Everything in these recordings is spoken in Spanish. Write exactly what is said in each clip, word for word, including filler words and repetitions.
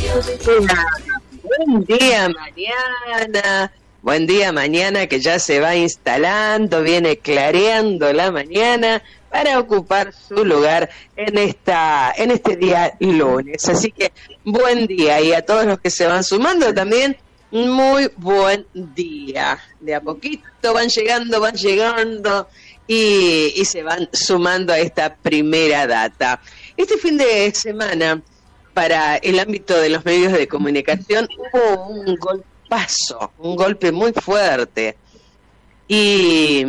Buen día mañana, buen día mañana que ya se va instalando, viene clareando la mañana para ocupar su lugar en esta en este día lunes. Así que buen día, y a todos los que se van sumando también, muy buen día. De a poquito van llegando, van llegando y, y se van sumando a esta primera data. Este fin de semana, para el ámbito de los medios de comunicación, hubo un golpazo, un golpe muy fuerte, y,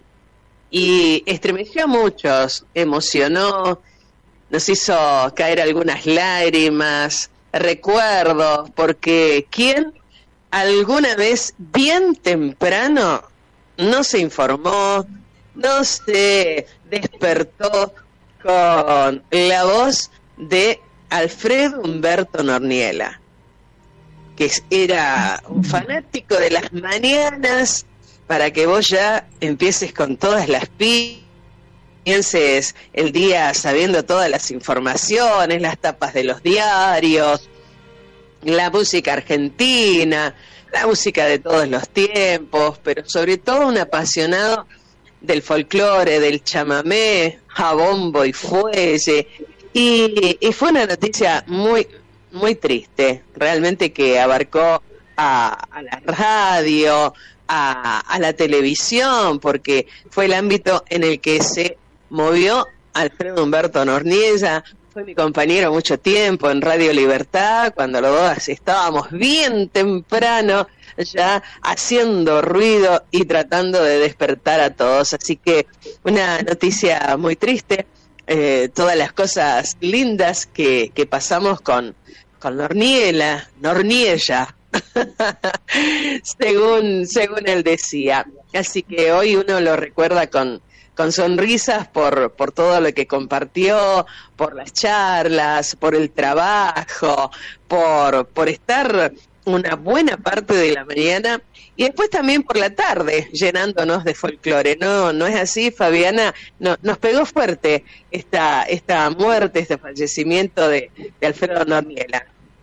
y estremeció a muchos, emocionó, nos hizo caer algunas lágrimas, recuerdos, porque ¿quién alguna vez bien temprano no se informó, no se despertó con la voz de Alfredo Humberto Norniela, que era un fanático de las mañanas, para que vos ya empieces con todas las pi, pienses el día sabiendo todas las informaciones, las tapas de los diarios, la música argentina, la música de todos los tiempos, pero sobre todo un apasionado del folclore, del chamamé, a bombo y fuelle. Y, y fue una noticia muy muy triste, realmente, que abarcó a, a la radio, a, a la televisión, porque fue el ámbito en el que se movió Alfredo Humberto Norniela. Fue mi compañero mucho tiempo en Radio Libertad, cuando los dos estábamos bien temprano ya haciendo ruido y tratando de despertar a todos. Así que una noticia muy triste. Eh, todas las cosas lindas que, que pasamos con, con Norniela, Norniella, según, según él decía. Así que hoy uno lo recuerda con, con sonrisas por, por todo lo que compartió, por las charlas, por el trabajo, por, por estar una buena parte de la mañana y después también por la tarde llenándonos de folclore. No, no es así, Fabiana. No, nos pegó fuerte esta esta muerte, este fallecimiento de, de Alfredo Norniela.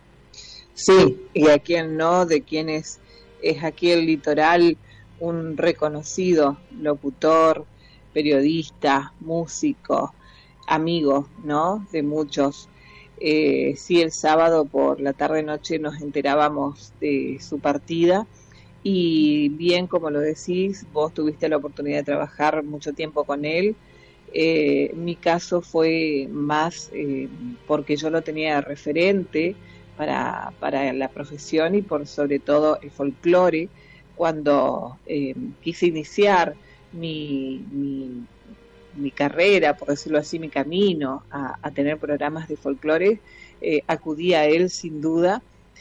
Sí, y a quien no, de quien es, es aquí el litoral un reconocido locutor, periodista, músico, amigo, ¿no?, de muchos. Eh, sí, el sábado por la tarde-noche nos enterábamos de su partida, y bien, como lo decís, vos tuviste la oportunidad de trabajar mucho tiempo con él. Eh, mi caso fue más eh, porque yo lo tenía de referente para, para la profesión y por sobre todo el folclore. Cuando eh, quise iniciar mi, mi mi carrera, por decirlo así, mi camino a, a tener programas de folclore, eh, acudí a él sin duda.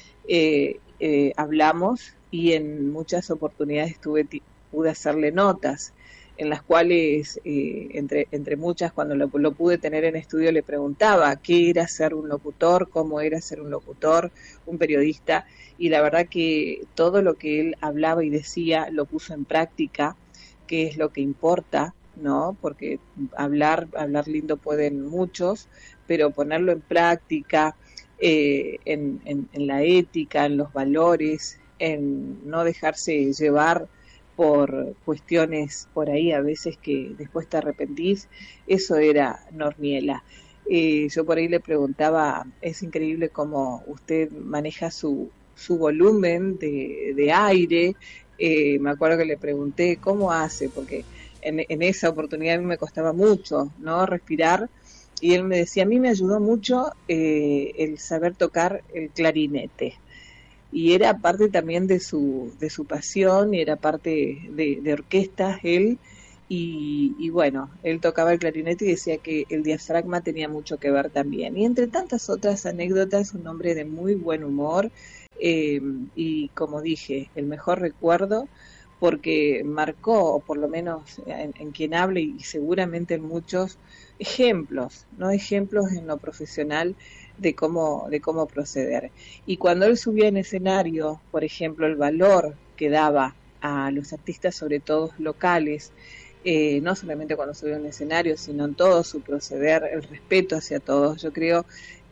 Eh, eh, hablamos y en muchas oportunidades tuve, pude hacerle notas, en las cuales, eh, entre, entre muchas, cuando lo, lo pude tener en estudio, le preguntaba qué era ser un locutor, cómo era ser un locutor, un periodista, y la verdad que todo lo que él hablaba y decía lo puso en práctica, que es lo que importa, ¿no? Porque hablar, hablar lindo pueden muchos, pero ponerlo en práctica, eh, en, en, en la ética, en los valores, en no dejarse llevar por cuestiones por ahí a veces que después te arrepentís, eso era Norniela. Eh, yo por ahí le preguntaba, es increíble cómo usted maneja su, su volumen de, de aire. Eh, me acuerdo que le pregunté cómo hace, porque En, en esa oportunidad a mí me costaba mucho, ¿no?, respirar, y él me decía, a mí me ayudó mucho eh, el saber tocar el clarinete, y era parte también de su de su pasión, y era parte de, de orquestas él, y, y bueno, él tocaba el clarinete y decía que el diafragma tenía mucho que ver también, y entre tantas otras anécdotas, un hombre de muy buen humor, eh, y como dije, el mejor recuerdo, porque marcó, o por lo menos en, en quien hable, y seguramente en muchos, ejemplos, ¿no? Ejemplos en lo profesional de cómo, de cómo proceder. Y cuando él subía en escenario, por ejemplo, el valor que daba a los artistas, sobre todo locales, eh, no solamente cuando subía en un escenario, sino en todo su proceder, el respeto hacia todos. Yo creo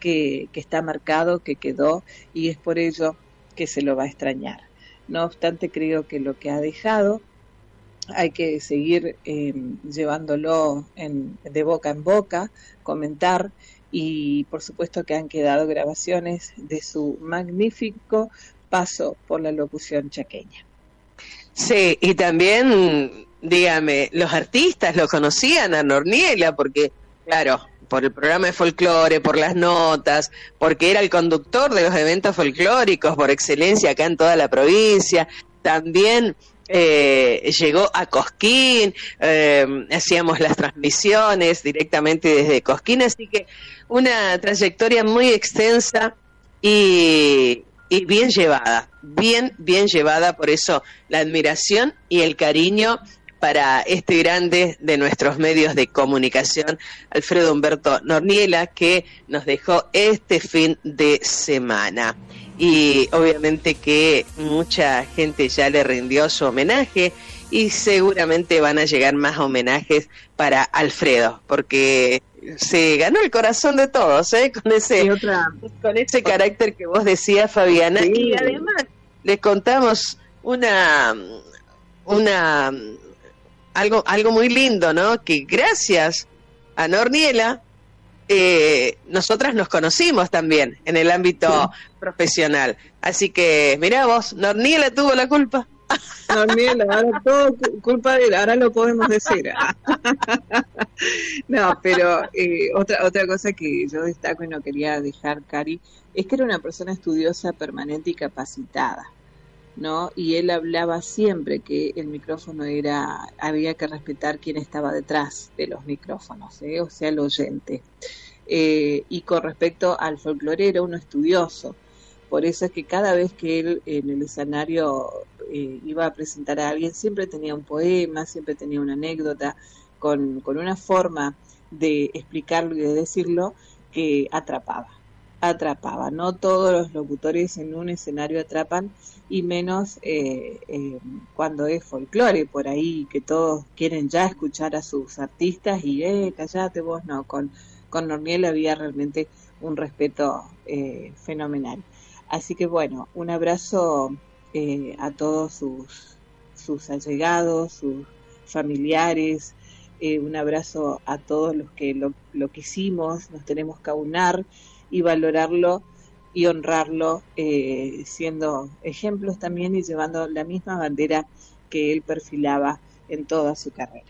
que, que está marcado, que quedó, y es por ello que se lo va a extrañar. No obstante, creo que lo que ha dejado hay que seguir eh, llevándolo en, de boca en boca, comentar, y por supuesto que han quedado grabaciones de su magnífico paso por la locución chaqueña. Sí, y también, dígame, los artistas lo conocían a Norniela, porque, claro, por el programa de folclore, por las notas, porque era el conductor de los eventos folclóricos por excelencia acá en toda la provincia. También eh, llegó a Cosquín, eh, hacíamos las transmisiones directamente desde Cosquín, así que una trayectoria muy extensa y, y bien llevada, bien, bien llevada, por eso la admiración y el cariño para este grande de nuestros medios de comunicación, Alfredo Humberto Norniela, que nos dejó este fin de semana. Y obviamente que mucha gente ya le rindió su homenaje y seguramente van a llegar más homenajes para Alfredo, porque se ganó el corazón de todos, ¿eh? Con ese, otra, con ese carácter que vos decías, Fabiana. Sí. Y además les contamos una... una Algo, algo muy lindo, ¿no? Que gracias a Norniela, eh, nosotras nos conocimos también en el ámbito sí. profesional. Así que, mirá vos, Norniela tuvo la culpa. Norniela, ahora todo culpa de él, ahora lo podemos decir. No, pero eh, otra otra cosa que yo destaco y no quería dejar, Cari, es que era una persona estudiosa, permanente y capacitada, ¿no? Y él hablaba siempre que el micrófono era, había que respetar quién estaba detrás de los micrófonos, ¿eh? O sea, el oyente. Eh, y con respecto al folclore, era uno estudioso. Por eso es que cada vez que él en el escenario eh, iba a presentar a alguien, siempre tenía un poema, siempre tenía una anécdota, con, con una forma de explicarlo y de decirlo que atrapaba. atrapaba. No todos los locutores en un escenario atrapan, y menos eh, eh, cuando es folclore por ahí, que todos quieren ya escuchar a sus artistas y eh, callate vos, no, con, con Norniela había realmente un respeto eh, fenomenal. Así que bueno, un abrazo eh, a todos sus, sus allegados, sus familiares, eh, un abrazo a todos los que lo, lo quisimos, nos tenemos que aunar y valorarlo y honrarlo, eh, siendo ejemplos también y llevando la misma bandera que él perfilaba en toda su carrera.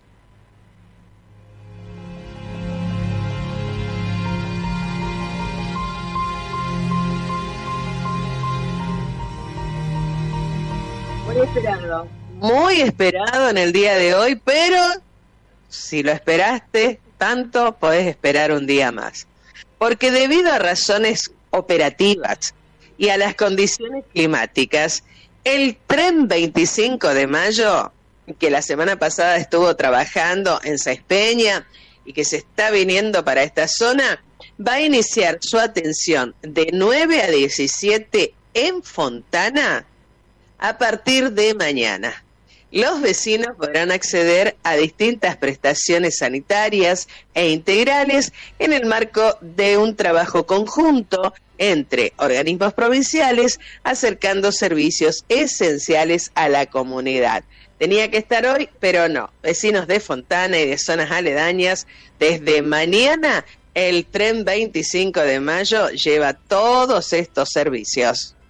Muy esperado. Muy esperado en el día de hoy, pero si lo esperaste tanto, podés esperar un día más. Porque debido a razones operativas y a las condiciones climáticas, el tren veinticinco de mayo, que la semana pasada estuvo trabajando en Sáenz Peña y que se está viniendo para esta zona, va a iniciar su atención de nueve a diecisiete en Fontana a partir de mañana. Los vecinos podrán acceder a distintas prestaciones sanitarias e integrales en el marco de un trabajo conjunto entre organismos provinciales, acercando servicios esenciales a la comunidad. Tenía que estar hoy, pero no. Vecinos de Fontana y de zonas aledañas, desde mañana el tren veinticinco de mayo lleva todos estos servicios.